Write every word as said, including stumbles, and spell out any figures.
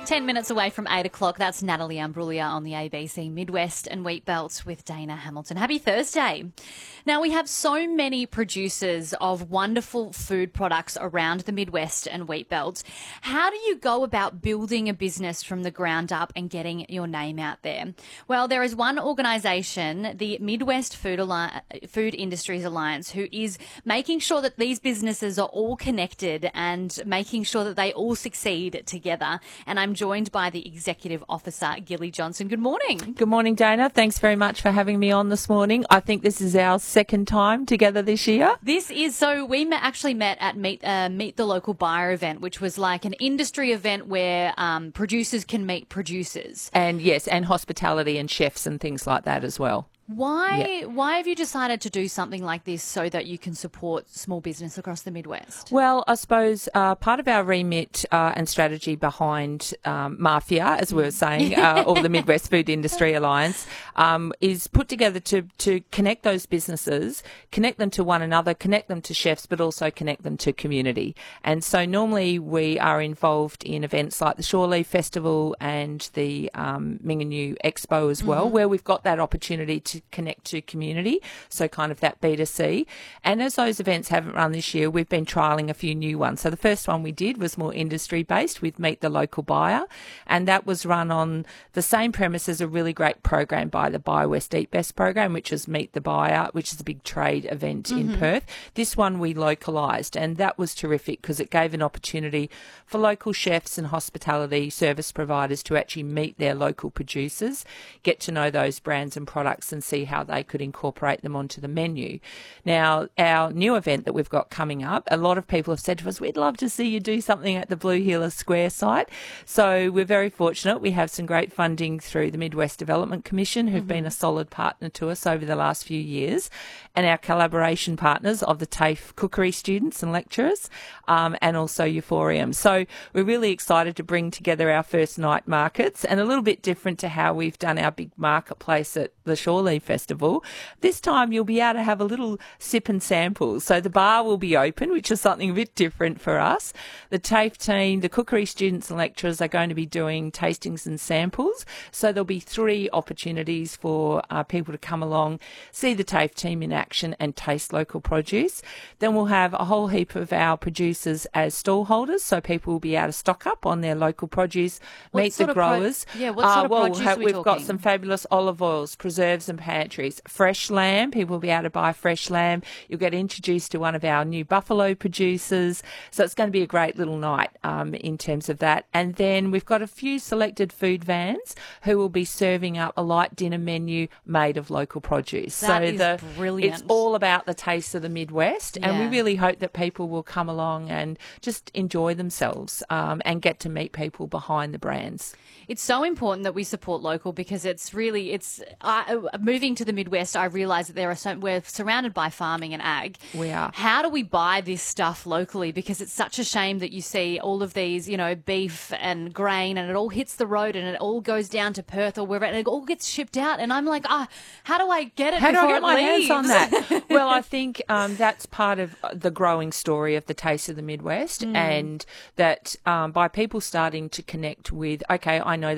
Ten minutes away from eight o'clock. That's Natalie Imbruglia on the A B C Midwest and Wheat Belt with Dana Hamilton. Happy Thursday. Now, we have so many producers of wonderful food products around the Midwest and Wheat Belt. How do you go about building a business from the ground up and getting your name out there? Well, there is one organisation, the Midwest Food, Alli- Food Industries Alliance, who is making sure that these businesses are all connected and making sure that they all succeed together. And I'm joined by the Executive Officer, Gilly Johnson. Good morning. Good morning, Dana. Thanks very much for having me on this morning. I think this is our second time together this year. This is, so we met, actually met at Meet, uh, Meet the Local Buyer event, which was like an industry event where um, producers can meet producers. And yes, and hospitality and chefs and things like that as well. Why Yeah. why have you decided to do something like this so that you can support small business across the Midwest? Well, I suppose uh, part of our remit uh, and strategy behind um, Mafia, as we were saying, uh, or the Midwest Food Industry Alliance, um, is put together to, to connect those businesses, connect them to one another, connect them to chefs, but also connect them to community. And so normally we are involved in events like the Shore Leave Festival and the um, Minganoo Expo as well, mm-hmm. where we've got that opportunity to connect to community, so kind of that B two C. And as those events haven't run this year, we've been trialling a few new ones. So the first one we did was more industry based with Meet the Local Buyer, and that was run on the same premise as a really great program by the Buy West Eat Best program, which is Meet the Buyer, which is a big trade event mm-hmm. in Perth. This one we localised, and that was terrific because it gave an opportunity for local chefs and hospitality service providers to actually meet their local producers, get to know those brands and products and see how they could incorporate them onto the menu. Now, our new event that we've got coming up, a lot of people have said to us, we'd love to see you do something at the Blue Heeler Square site. So we're very fortunate. We have some great funding through the Midwest Development Commission, who've mm-hmm. been a solid partner to us over the last few years, and our collaboration partners of the TAFE cookery students and lecturers, um, and also Euphorium. So we're really excited to bring together our first night markets, and a little bit different to how we've done our big marketplace at the Shore Leave Festival. This time you'll be able to have a little sip and sample. So the bar will be open, which is something a bit different for us. The TAFE team, the cookery students and lecturers are going to be doing tastings and samples. So there'll be three opportunities for uh, people to come along, see the TAFE team in action and taste local produce. Then we'll have a whole heap of our producers as stall holders, so people will be able to stock up on their local produce, what meet the growers. Pro- yeah, what sort uh, of well, produce have, are we we've talking? got some fabulous olive oils, preserves and pantries, fresh lamb. People will be able to buy fresh lamb. You'll get introduced to one of our new buffalo producers. So it's going to be a great little night um, in terms of that. And then we've got a few selected food vans who will be serving up a light dinner menu made of local produce. That so is the, brilliant. It's all about the taste of the Midwest. Yeah. And we really hope that people will come along and just enjoy themselves um, and get to meet people behind the brands. It's so important that we support local because it's really, it's uh, moving to the Midwest, I realise that there are so, we're surrounded by farming and ag. We are. How do we buy this stuff locally? Because it's such a shame that you see all of these, you know, beef and grain and it all hits the road and it all goes down to Perth or wherever and it all gets shipped out. And I'm like, ah, how do I get it How do before I get it my leaves? hands on that? Well, I think um, that's part of the growing story of the Taste of the Midwest mm. and that um, by people starting to connect with, okay, I know that